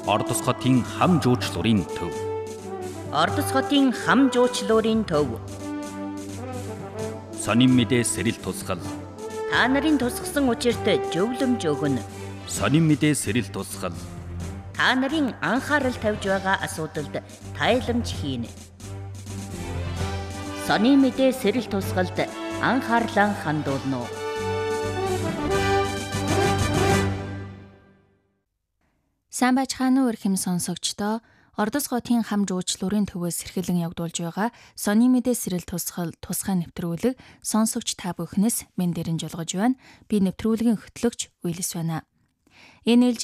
Ордос хотын хам жуучлуурын төв. Ордос хотын хам жуучлуурын төв. Сонин мэдээ сэрэл тусгал. Та нарын тусгсан учирт зөвлөмж өгнө. Сонин мэдээ сэрэл тусгал. Та нарын анхаарал тавьж байгаа асуудалд тайламж хийнэ. Сонин мэдээ сэрэл тусгалд анхаарлаа хандуулно. Сайн байцгаана уу эрхэм сонсогчдоо. Ордос хотын хам жуучлуурын төвөөс сэрхэлэн явагдуулж байгаа сонин мэдээ сэрэл тусгал тусгай нэвтрүүлэг сонсогч та бүхнээс мен дэрэн жолгож байна. Би нэвтрүүлгийн хөтлөгч Уйлс байна. Энэ